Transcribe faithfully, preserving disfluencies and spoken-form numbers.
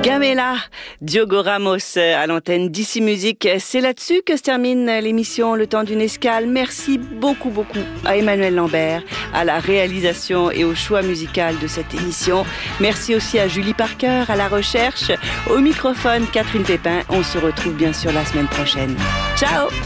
Gamela, Diogo Ramos à l'antenne d'Ici Musique. C'est là-dessus que se termine l'émission Le Temps d'une Escale. Merci beaucoup, beaucoup à Emmanuel Lambert, à la réalisation et au choix musical de cette émission. Merci aussi à Julie Parker, à la recherche. Au microphone, Catherine Pépin. On se retrouve bien sûr la semaine prochaine. Ciao!